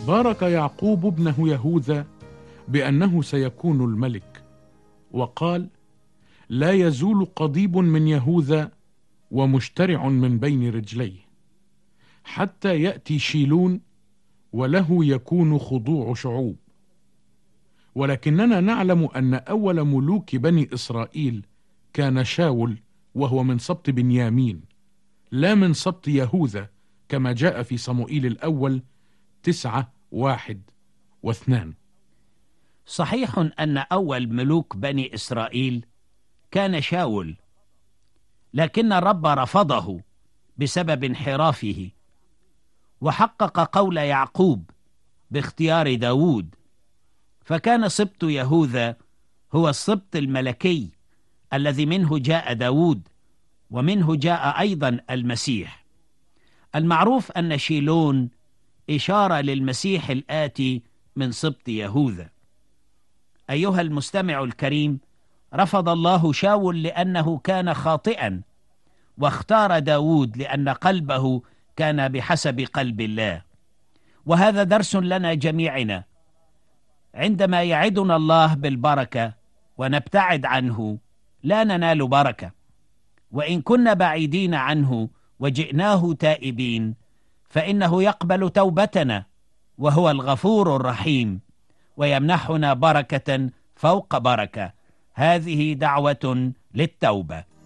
بارك يعقوب ابنه يهوذا بأنه سيكون الملك، وقال: لا يزول قضيب من يهوذا ومشترع من بين رجليه، حتى يأتي شيلون وله يكون خضوع شعوب. ولكننا نعلم أن أول ملوك بني إسرائيل كان شاول، وهو من سبط بنيامين لا من سبط يهوذا، كما جاء في صموئيل الأول 9:1-2. صحيح أن أول ملوك بني إسرائيل كان شاول، لكن الرب رفضه بسبب انحرافه، وحقق قول يعقوب باختيار داود، فكان سبط يهوذا هو السبط الملكي الذي منه جاء داود، ومنه جاء أيضا المسيح. المعروف أن شيلون إشارة للمسيح الآتي من سبط يهوذا. أيها المستمع الكريم، رفض الله شاول لأنه كان خاطئا، واختار داود لأن قلبه كان بحسب قلب الله. وهذا درس لنا جميعنا، عندما يعدنا الله بالبركة ونبتعد عنه لا ننال بركة، وإن كنا بعيدين عنه وجئناه تائبين فإنه يقبل توبتنا، وهو الغفور الرحيم، ويمنحنا بركة فوق بركة. هذه دعوة للتوبة.